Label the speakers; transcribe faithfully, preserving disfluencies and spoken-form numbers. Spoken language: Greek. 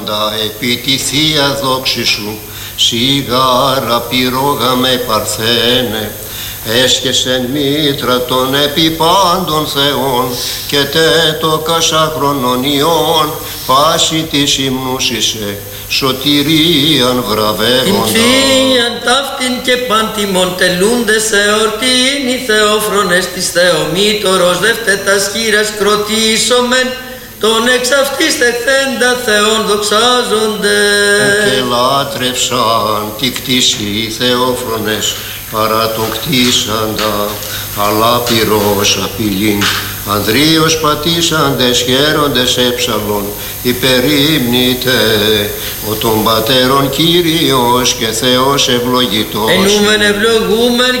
Speaker 1: Επί τη Θεία δόξη σου, σιγάρα πυρόγα με παρθένε, έσχεσεν μήτρα των επιπάντων Θεών και τέτοκα σαχρονών ιών, πάση της υμνούσισε, σωτηρίαν βραβεύοντα.
Speaker 2: Την θείαν ταύτην και παντιμον τελούντες εορτήν, οι θεόφρονες της Θεομήτωρος δεύτετας χείρας κροτήσομεν, τον εξ αυτής τεχθέντα Θεόν δοξάζονται.
Speaker 1: Και λάτρευσαν τη κτήση θεόφρονες παρά τον κτίσαντα, αλλά πυρός απειλήν. Ανδρίος πατήσαντες χαίροντες έψαλον, υπερήμνητε ο των πατέρων Κύριος και Θεός ευλογητός.
Speaker 2: Ενούμεν ευλογούμεν